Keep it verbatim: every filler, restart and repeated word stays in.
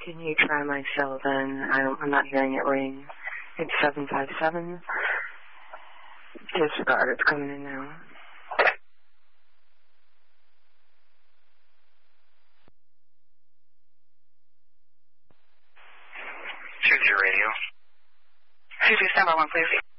Can you try my cell then? I don't, I'm not hearing it ring. It's seven five seven. Disregard, it's coming in now. Choose your radio. Choose your number one, please.